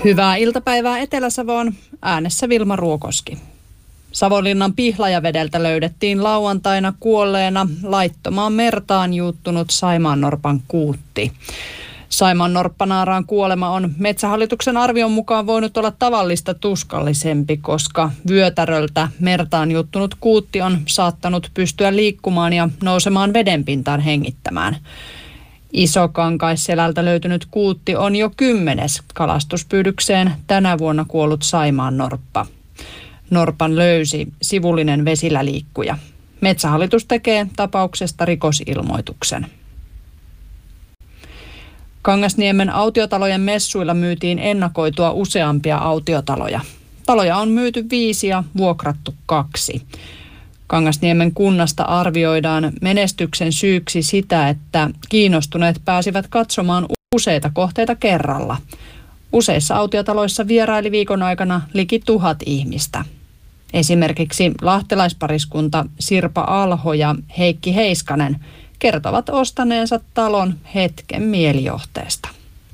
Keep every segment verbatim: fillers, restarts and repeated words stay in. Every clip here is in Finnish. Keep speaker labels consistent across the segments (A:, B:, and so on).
A: Hyvää iltapäivää Etelä-Savoon, äänessä Vilma Ruokoski. Savonlinnan Pihlajavedeltä löydettiin lauantaina kuolleena laittomaan mertaan juuttunut saimaannorpan kuutti. Saimaannorppanaaraan kuolema on Metsähallituksen arvion mukaan voinut olla tavallista tuskallisempi, koska vyötäröltä mertaan juuttunut kuutti on saattanut pystyä liikkumaan ja nousemaan vedenpintaan hengittämään. Isokankaisselältä löytynyt kuutti on jo kymmenes kalastuspyydykseen tänä vuonna kuollut saimaannorppa. Norpan löysi sivullinen vesiläliikkuja. Metsähallitus tekee tapauksesta rikosilmoituksen. Kangasniemen autiotalojen messuilla myytiin ennakoitua useampia autiotaloja. Taloja on myyty viisi ja vuokrattu kaksi. Kangasniemen kunnasta arvioidaan menestyksen syyksi sitä, että kiinnostuneet pääsivät katsomaan useita kohteita kerralla. Useissa autiotaloissa vieraili viikon aikana liki tuhat ihmistä. Esimerkiksi lahtelaispariskunta Sirpa Alho ja Heikki Heiskanen kertovat ostaneensa talon hetken mielijohteesta.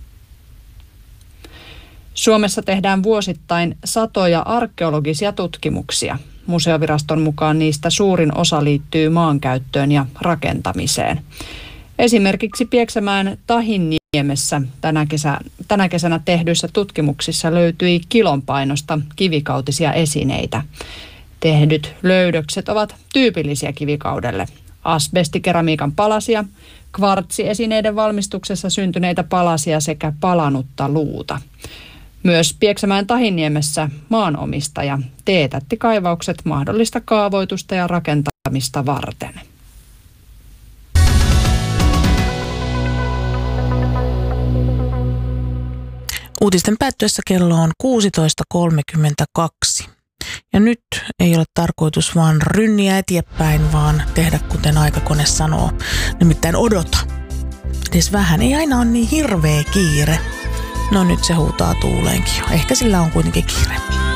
A: Suomessa tehdään vuosittain satoja arkeologisia tutkimuksia. Museoviraston mukaan niistä suurin osa liittyy maankäyttöön ja rakentamiseen. Esimerkiksi Pieksämäen Tahinniemessä tänä, kesä, tänä kesänä tehdyissä tutkimuksissa löytyi kilon painosta kivikautisia esineitä. Tehdyt löydökset ovat tyypillisiä kivikaudelle. Asbestikeramiikan palasia, kvartsiesineiden valmistuksessa syntyneitä palasia sekä palanutta luuta. Myös Pieksämäen Tahinniemessä maanomistaja teetätti kaivaukset mahdollista kaavoitusta ja rakentamista varten.
B: Uutisten päättyessä kello on kuusitoista kolmekymmentäkaksi. Ja nyt ei ole tarkoitus vaan rynniä eteenpäin, vaan tehdä kuten aikakone sanoo. Nimittäin odota. Edes vähän, ei aina ole niin hirveä kiire. No nyt se huutaa tuuleenkin jo. Ehkä sillä on kuitenkin kiire.